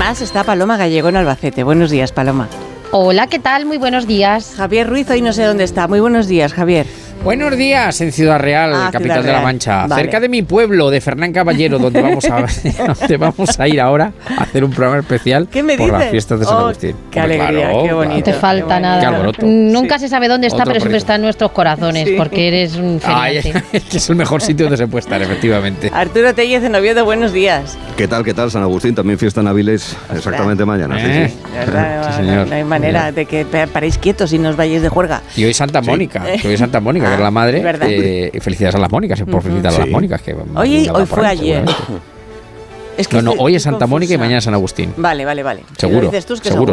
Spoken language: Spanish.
además está Paloma Gallego en Albacete. Buenos días, Paloma. Hola, ¿qué tal? Muy buenos días. Javier Ruiz hoy no sé dónde está. Muy buenos días, Javier. Buenos días, en Ciudad Real, capital Ciudad de La Real. Mancha, Vale. cerca de mi pueblo, de Fernán Caballero, donde vamos a ir ahora a hacer un programa especial ¿Qué me por dices? las fiestas de San Agustín. Qué Hombre, alegría, claro, qué bonito. No te falta Qué nada. Qué alboroto. Nunca Sí. se sabe dónde está, Otro pero siempre proyecto. está en nuestros corazones, Sí. porque eres un Ay, genial. que es el mejor sitio donde se puede estar, efectivamente. Arturo Tellez en Oviedo, buenos días. ¿Qué tal, San Agustín? También fiesta en Avilés, exactamente mañana. Sí, sí. De verdad, Sí, señor. no hay manera de que paréis quietos y no os vayáis de juerga. Y hoy Santa Mónica, que hoy es Santa Mónica, que es la madre. ¿verdad? Y felicidades a las Mónicas, por felicitar a las Sí. Mónicas. Que Hoy habrá por fue ahí, ayer. seguramente. Es que No, estoy hoy es Santa confusa. Mónica y mañana es San Agustín. Vale. Seguro, Lo dices tú, es que seguro.